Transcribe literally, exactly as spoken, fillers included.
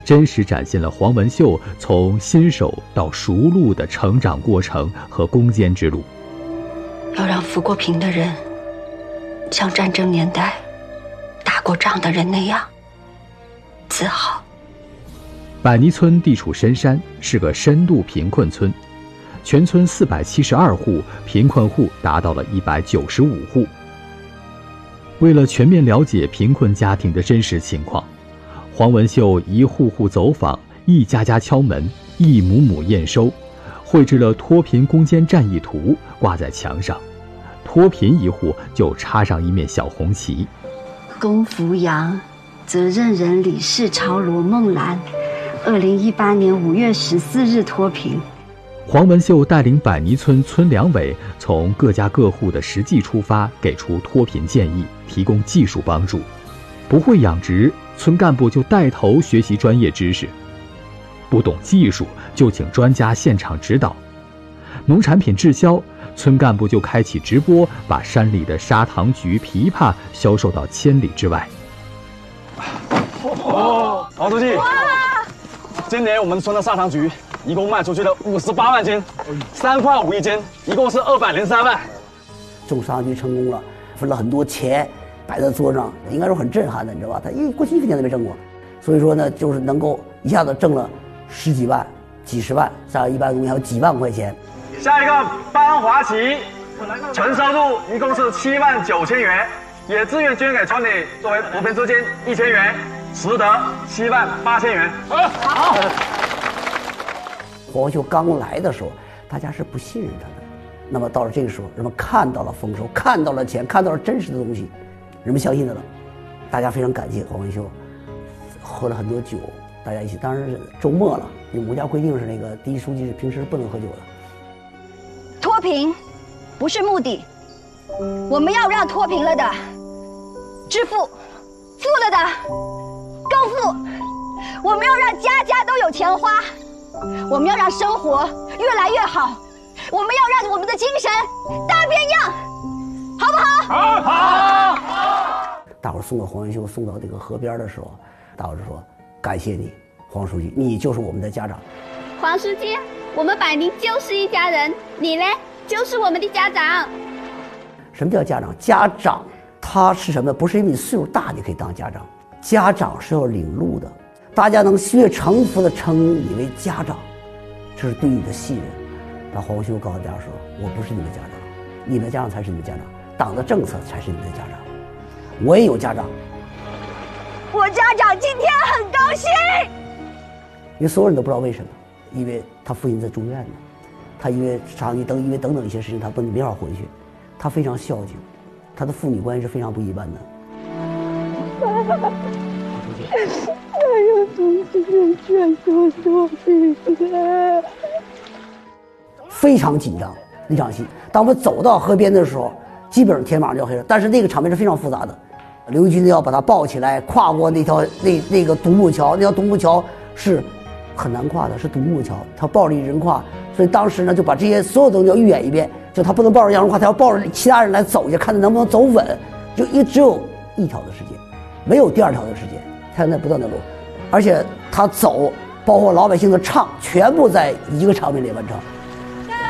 真实展现了黄文秀从新手到熟路的成长过程和攻坚之路。 要让扶过贫的人像战争年代打过仗的人那样自豪。 百泥村地处深山，是个深度贫困村，全村四百七十二户，贫困户达到了一百九十五户。为了全面了解贫困家庭的真实情况，黄文秀一户户走访，一家家敲门，一亩亩验收，绘制了脱贫攻坚战役图，挂在墙上。脱贫一户就插上一面小红旗。 龚福阳，责任人李世超、罗梦兰，二零一八年五月十四日脱贫。 黄文秀带领百泥村村两委从各家各户的实际出发，给出脱贫建议，提供技术帮助。不会养殖，村干部就带头学习专业知识；不懂技术，就请专家现场指导。农产品滞销，村干部就开启直播，把山里的砂糖橘、枇杷销售到千里之外。 哦，黄书记，今年我们村的砂糖橘一共卖出去了五十八万斤，三块五一斤，一共是二百零三万。 种砂糖橘成功了，分了很多钱摆在桌上，应该说很震撼的，你知道吧？他一过去一分钱都没挣过，所以说呢，就是能够一下子挣了十几万、几十万，像一般东西还有几万块钱。 下一个班华旗，纯收入一共是七万九千元，也自愿捐给村里作为扶贫资金一千元，实得七万八千元。好。 黄文秀刚来的时候，大家是不信任他的。那么到了这个时候，人们看到了丰收，看到了钱，看到了真实的东西，人们相信他了。大家非常感谢黄文秀，喝了很多酒，大家一起。当然是周末了，因为我们家规定是那个第一书记是平时不能喝酒的。 脱贫不是目的，我们要让脱贫了的致富，富了的更富。我们要让家家都有钱花，我们要让生活越来越好，我们要让我们的精神大变样，好不好？ 好，好。 大伙儿送到黄文秀送到这个河边的时候，大伙儿就说：“感谢你，黄书记，你就是我们的家长。” 黄书记，我们百宁就是一家人，你呢，就是我们的家长。 什么叫家长？家长他是什么？不是因为你岁数大你可以当家长，家长是要领路的。大家能心悦诚服地称你为家长，这是对你的信任。那黄文秀告诉大家说：“我不是你的家长，你们的家长才是你的家长，党的政策才是你的家长。我也有家长， 我家长今天很高兴。” 因为所有人都不知道为什么，因为他父亲在住院呢，他因为长期等，因为等等一些事情，他不没法回去，他非常孝敬，他的父女关系是非常不一般的。 还有同志们劝说脱贫了， 非常紧张那场戏。当我们走到河边的时候，基本上天马上就要黑了，但是那个场面是非常复杂的。刘义军要把他抱起来，跨过那条那那个独木桥，那条独木桥是很难跨的，是独木桥，他抱着一人跨，所以当时呢就把这些所有东西要预演一遍，就他不能抱着杨荣跨，他要抱着其他人来走一下，看他能不能走稳，就一只有一条的时间，没有第二条的时间，他在不断的走，而且他走，包括老百姓的唱，全部在一个场面里完成。